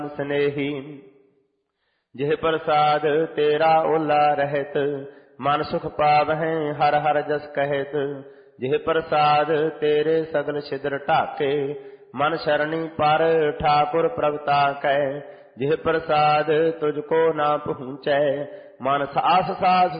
स्नेही जिह प्रसाद तेरा ओला रहत मन सुख पावहै हर हर जस कहत जिह प्रसाद तेरे सगल छिद्र ढाके मन शरणी पर ठाकुर प्रभता कै जिह प्रसाद तुझको ना पहुँचै मन सास सास